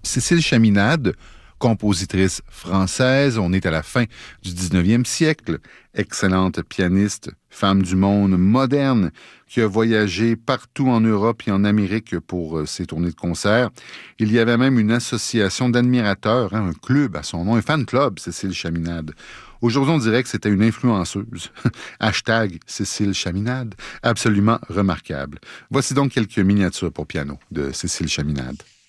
Cécile Chaminade, compositrice française, on est à la fin du 19e siècle, excellente pianiste, femme du monde moderne, qui a voyagé partout en Europe et en Amérique pour ses tournées de concert. Il y avait même une association d'admirateurs, un club à son nom, un fan club, Cécile Chaminade. Aujourd'hui, on dirait que c'était une influenceuse. Hashtag Cécile Chaminade, absolument remarquable. Voici donc quelques miniatures pour piano de Cécile Chaminade.